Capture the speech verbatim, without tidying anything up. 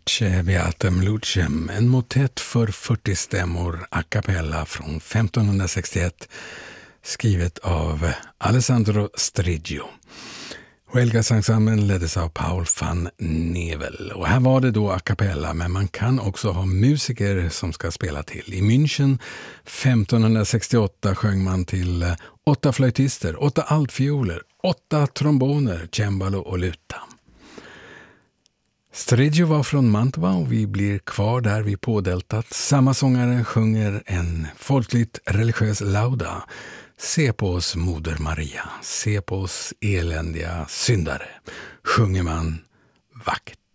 Pace beatem lucem, en motett för fyrtio stämmor a cappella från femtonhundrasextioett, skrivet av Alessandro Striggio. Helgasensemblen leddes av Paul van Nevel. Och här var det då a cappella, men man kan också ha musiker som ska spela till. I München femtonhundrasextioåtta sjöng man till åtta flöjtister, åtta altfioler, åtta tromboner, cembalo och luta. Striggio var från Mantova och vi blir kvar där vid pådeltat. Samma sångare sjunger en folkligt religiös lauda. Se på oss, Moder Maria, se på oss eländiga syndare, sjunger man vackert.